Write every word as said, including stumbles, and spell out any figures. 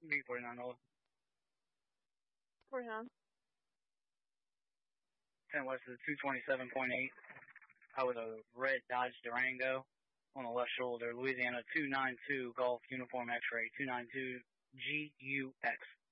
B forty-nine, Nola. forty-nine. ten west of two twenty-seven point eight. I was a red Dodge Durango on the left shoulder, Louisiana two nine two Golf Uniform X-Ray, two nine two G U X.